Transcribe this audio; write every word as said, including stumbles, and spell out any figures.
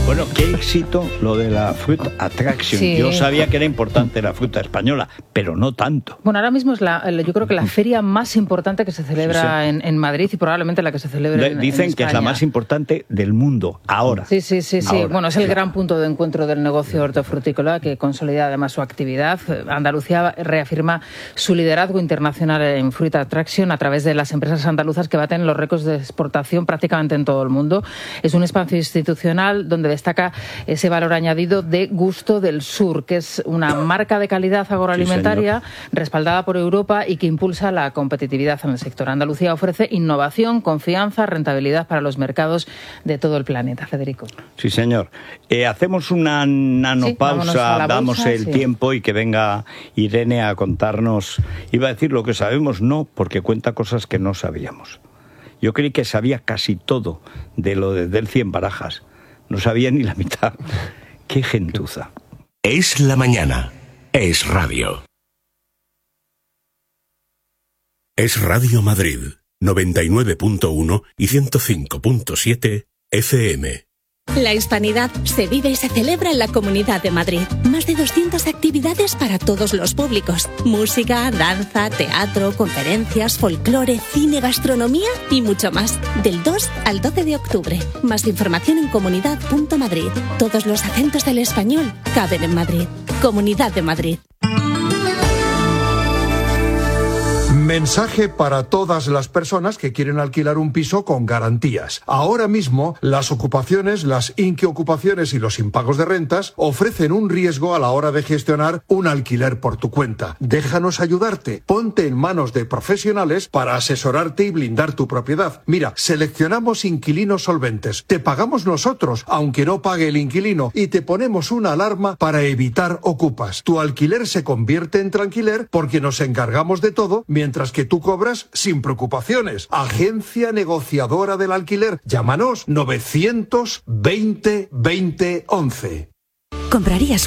Bueno, qué éxito lo de la Fruit Attraction. Sí. Yo sabía que era importante la fruta española, pero no tanto. Bueno, ahora mismo es la, yo creo que la feria más importante que se celebra sí, sí. En, en Madrid y probablemente la que se celebre de, en, Dicen en que es la más importante del mundo, ahora. Sí, sí, sí. sí. Ahora, bueno, es el claro. gran punto de encuentro del negocio hortofrutícola que consolida además su actividad. Andalucía reafirma su liderazgo internacional en Fruit Attraction a través de las empresas andaluzas que baten los récords de exportación prácticamente en todo el mundo. Es un espacio institucional donde destaca ese valor añadido de Gusto del Sur, que es una marca de calidad agroalimentaria sí, respaldada por Europa y que impulsa la competitividad en el sector. Andalucía ofrece innovación, confianza, rentabilidad para los mercados de todo el planeta. Federico. Sí, señor. Eh, hacemos una nanopausa, sí, damos bolsa, el sí. tiempo y que venga Irene a contarnos. Iba a decir lo que sabemos, no, porque cuenta cosas que no sabíamos. Yo creí que sabía casi todo de lo de, del Cien Barajas. No sabía ni la mitad. ¡Qué gentuza! Es la mañana. Es radio. Es Radio Madrid, noventa y nueve punto uno y ciento cinco punto siete F M. La hispanidad se vive y se celebra en la Comunidad de Madrid. Más de doscientas actividades para todos los públicos. Música, danza, teatro, conferencias, folclore, cine, gastronomía y mucho más. Del dos al doce de octubre. Más información en comunidad punto madrid. Todos los acentos del español caben en Madrid. Comunidad de Madrid. Mensaje para todas las personas que quieren alquilar un piso con garantías. Ahora mismo, las ocupaciones, las inquiocupaciones y los impagos de rentas ofrecen un riesgo a la hora de gestionar un alquiler por tu cuenta. Déjanos ayudarte. Ponte en manos de profesionales para asesorarte y blindar tu propiedad. Mira, seleccionamos inquilinos solventes. Te pagamos nosotros, aunque no pague el inquilino, y te ponemos una alarma para evitar ocupas. Tu alquiler se convierte en tranquiler porque nos encargamos de todo mientras Mientras que tú cobras sin preocupaciones. Agencia negociadora del alquiler. Llámanos novecientos veinte veinte once. ¿Comprarías